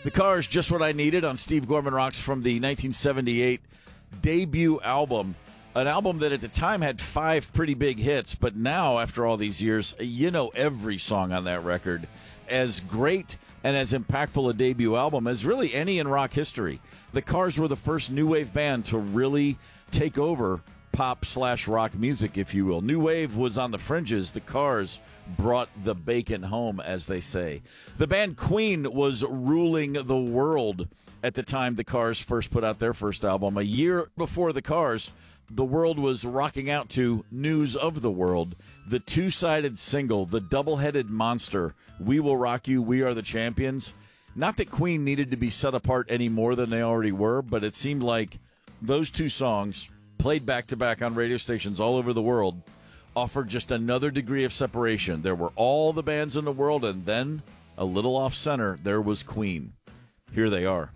The Cars, Just What I Needed on Steve Gorman Rocks from the 1978 debut album. An album that at the time had 5 pretty big hits, but now, after all these years, you know every song on that record. As great and as impactful a debut album as really any in rock history. The Cars were the first new wave band to really take over pop/rock music, if you will. New wave was on the fringes. The Cars brought the bacon home, as they say. The band Queen was ruling the world at the time the Cars first put out their first album. A year before the Cars, the world was rocking out to News of the World, the two-sided single, the double-headed monster, We Will Rock You, We Are the Champions. Not that Queen needed to be set apart any more than they already were, but it seemed like those two songs, played back-to-back on radio stations all over the world, offered just another degree of separation. There were all the bands in the world, and then, a little off-center, there was Queen. Here they are.